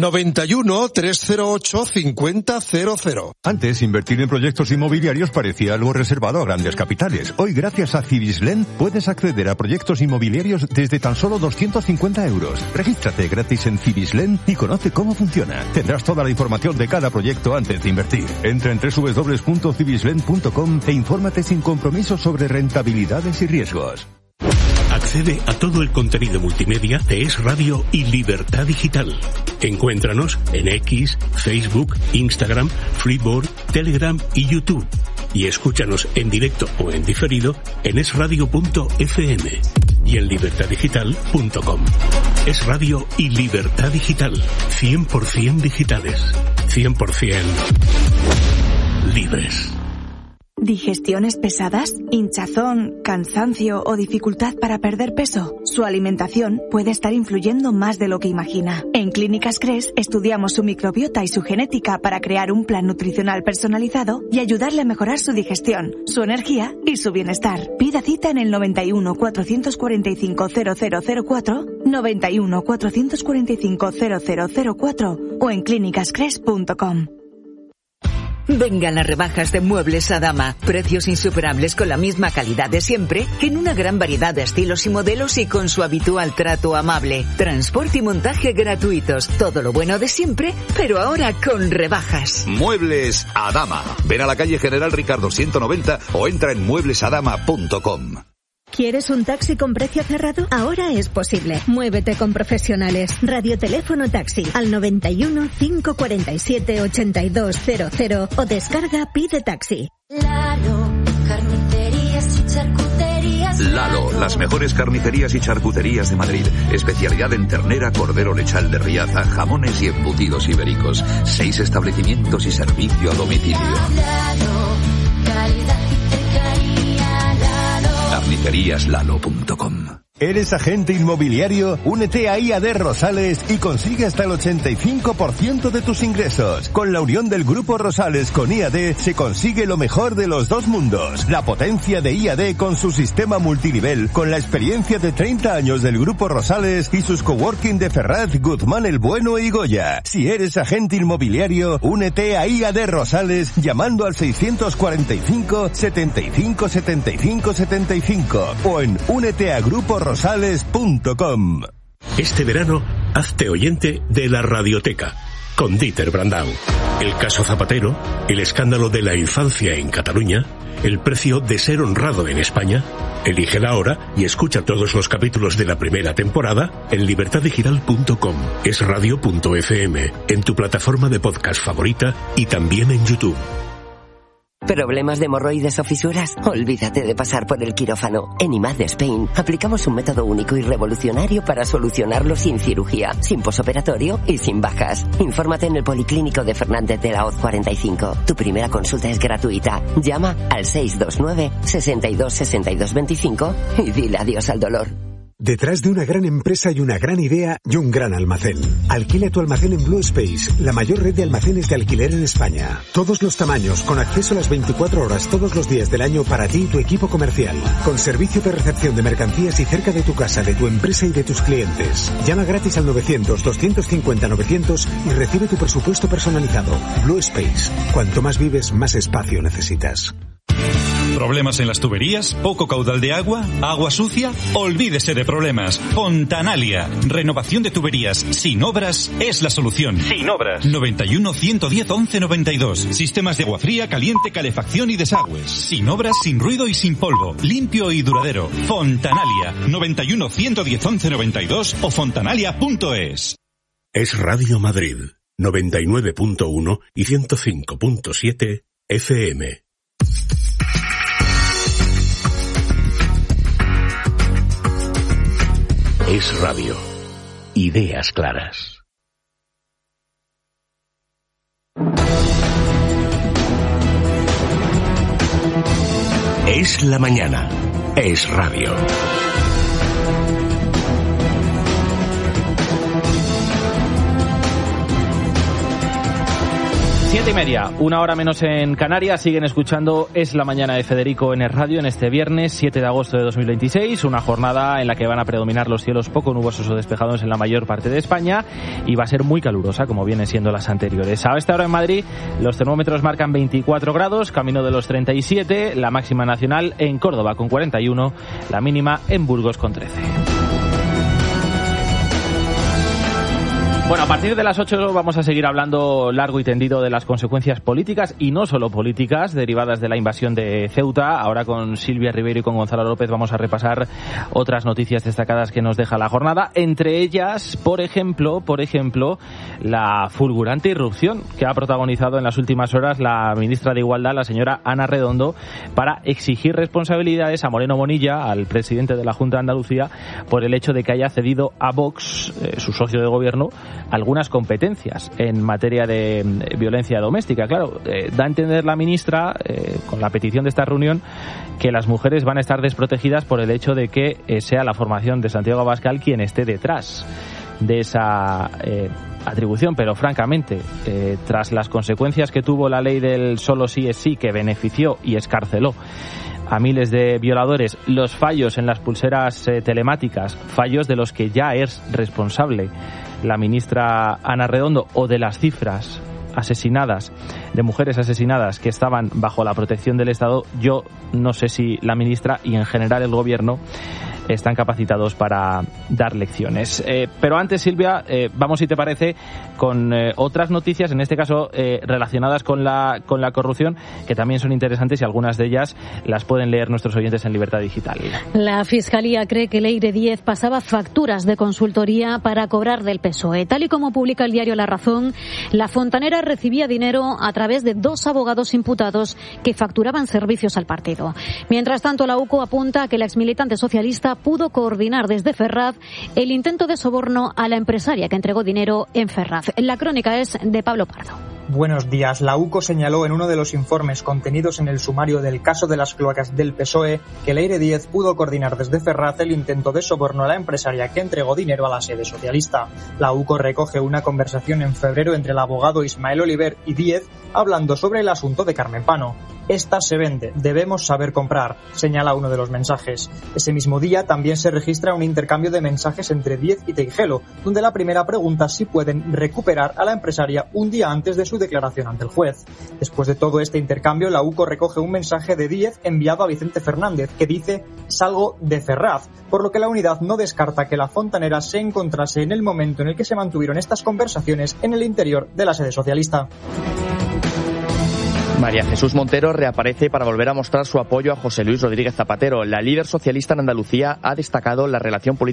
91 308 5000. Antes, invertir en proyectos inmobiliarios parecía algo reservado a grandes capitales. Hoy, gracias a Cibislen, puedes acceder a proyectos inmobiliarios desde tan solo 250 euros. Regístrate gratis en Cibislen y conoce cómo funciona. Tendrás toda la información de cada proyecto antes de invertir. Entra en www.cibislen.com e infórmate sin compromiso sobre rentabilidades y riesgos. Accede a todo el contenido multimedia de Es Radio y Libertad Digital. Encuéntranos en X, Facebook, Instagram, Flipboard, Telegram y YouTube. Y escúchanos en directo o en diferido en esradio.fm y en libertaddigital.com. Es Radio y Libertad Digital. 100% digitales. 100% libres. ¿Digestiones pesadas? ¿Hinchazón, cansancio o dificultad para perder peso? Su alimentación puede estar influyendo más de lo que imagina. En Clínicas Cres estudiamos su microbiota y su genética para crear un plan nutricional personalizado y ayudarle a mejorar su digestión, su energía y su bienestar. Pida cita en el 91 445 0004, 91 445 0004 o en clínicascres.com. Vengan las rebajas de Muebles Adama. Precios insuperables con la misma calidad de siempre, en una gran variedad de estilos y modelos y con su habitual trato amable. Transporte y montaje gratuitos. Todo lo bueno de siempre, pero ahora con rebajas. Muebles Adama. Ven a la calle General Ricardo 190 o entra en mueblesadama.com. ¿Quieres un taxi con precio cerrado? Ahora es posible. Muévete con profesionales. Radioteléfono taxi al 91 547 8200 o descarga Pide Taxi. Lalo, carnicerías y charcuterías. Lalo, las mejores carnicerías y charcuterías de Madrid. Especialidad en ternera, cordero lechal de Riaza, jamones y embutidos ibéricos. 6 establecimientos y servicio a domicilio. Lalo, calidad y cercanía. Lalo. Carniceríaslalo.com. ¿Eres agente inmobiliario? Únete a IAD Rosales y consigue hasta el 85% de tus ingresos. Con la unión del Grupo Rosales con IAD se consigue lo mejor de los dos mundos. La potencia de IAD con su sistema multinivel, con la experiencia de 30 años del Grupo Rosales y sus coworking de Ferraz, Guzmán el Bueno y Goya. Si eres agente inmobiliario, únete a IAD Rosales llamando al 645 75 75 75 o en úneteagruporosales.com. Este verano, hazte oyente de la Radioteca, con Dieter Brandau. El caso Zapatero, el escándalo de la infancia en Cataluña, el precio de ser honrado en España. Elige la hora y escucha todos los capítulos de la primera temporada en libertaddigital.com, esradio.fm, en tu plataforma de podcast favorita y también en YouTube. ¿Problemas de hemorroides o fisuras? Olvídate de pasar por el quirófano. En IMAD Spain aplicamos un método único y revolucionario para solucionarlo sin cirugía, sin posoperatorio y sin bajas. Infórmate en el Policlínico de Fernández de la Hoz 45. Tu primera consulta es gratuita. Llama al 629 62 62 25 y dile adiós al dolor. Detrás de una gran empresa hay una gran idea y un gran almacén. Alquila tu almacén en Blue Space, la mayor red de almacenes de alquiler en España. Todos los tamaños, con acceso a las 24 horas todos los días del año para ti y tu equipo comercial. Con servicio de recepción de mercancías y cerca de tu casa, de tu empresa y de tus clientes. Llama gratis al 900-250-900 y recibe tu presupuesto personalizado. Blue Space. Cuanto más vives, más espacio necesitas. ¿Problemas en las tuberías? ¿Poco caudal de agua? ¿Agua sucia? Olvídese de problemas. Fontanalia. Renovación de tuberías sin obras es la solución. Sin obras. 91 110 11 92. Sistemas de agua fría, caliente, calefacción y desagües. Sin obras, sin ruido y sin polvo. Limpio y duradero. Fontanalia. 91 110 11 92 o fontanalia.es. Es Radio Madrid. 99.1 y 105.7 FM. Es Radio. Ideas claras. Es la mañana. Es Radio. 7:30, 1 hora menos en Canarias. Siguen escuchando Es la Mañana de Federico en el radio en este viernes 7 de agosto de 2026, una jornada en la que van a predominar los cielos poco nubosos o despejados en la mayor parte de España y va a ser muy calurosa como vienen siendo las anteriores. A esta hora en Madrid los termómetros marcan 24 grados, camino de los 37, la máxima nacional en Córdoba con 41, la mínima en Burgos con 13. Bueno, a partir de las 8 vamos a seguir hablando largo y tendido de las consecuencias políticas y no solo políticas derivadas de la invasión de Ceuta. Ahora con Silvia Ribeiro y con Gonzalo López vamos a repasar otras noticias destacadas que nos deja la jornada. Entre ellas, por ejemplo, la fulgurante irrupción que ha protagonizado en las últimas horas la ministra de Igualdad, la señora Ana Redondo, para exigir responsabilidades a Moreno Bonilla, al presidente de la Junta de Andalucía, por el hecho de que haya cedido a Vox, su socio de gobierno, algunas competencias en materia de violencia doméstica. Claro, da a entender la ministra, con la petición de esta reunión, que las mujeres van a estar desprotegidas por el hecho de que sea la formación de Santiago Abascal quien esté detrás de esa atribución, pero francamente, tras las consecuencias que tuvo la ley del solo sí es sí, que benefició y escarceló a miles de violadores, los fallos en las pulseras telemáticas, fallos de los que ya es responsable la ministra Ana Redondo, o de las cifras asesinadas, de mujeres asesinadas que estaban bajo la protección del Estado, yo no sé si la ministra y en general el gobierno están capacitados para dar lecciones. Pero antes, Silvia, vamos, si te parece, con otras noticias, en este caso relacionadas con la corrupción, que también son interesantes y algunas de ellas las pueden leer nuestros oyentes en Libertad Digital. La Fiscalía cree que Leire Díez pasaba facturas de consultoría para cobrar del PSOE. Tal y como publica el diario La Razón, la fontanera recibía dinero a través de 2 abogados imputados que facturaban servicios al partido. Mientras tanto, la UCO apunta a que la exmilitante socialista pudo coordinar desde Ferraz el intento de soborno a la empresaria que entregó dinero en Ferraz. La crónica es de Pablo Pardo. Buenos días. La UCO señaló en uno de los informes contenidos en el sumario del caso de las cloacas del PSOE que Leire Díez pudo coordinar desde Ferraz el intento de soborno a la empresaria que entregó dinero a la sede socialista. La UCO recoge una conversación en febrero entre el abogado Ismael Oliver y Díez hablando sobre el asunto de Carmen Pano. Esta se vende, debemos saber comprar, señala uno de los mensajes. Ese mismo día también se registra un intercambio de mensajes entre Díez y Teijelo, donde la primera pregunta si pueden recuperar a la empresaria un día antes de su declaración ante el juez. Después de todo este intercambio, la UCO recoge un mensaje de Díez enviado a Vicente Fernández que dice «Salgo de Ferraz», por lo que la unidad no descarta que la fontanera se encontrase en el momento en el que se mantuvieron estas conversaciones en el interior de la sede socialista. María Jesús Montero reaparece para volver a mostrar su apoyo a José Luis Rodríguez Zapatero. La líder socialista en Andalucía ha destacado la relación política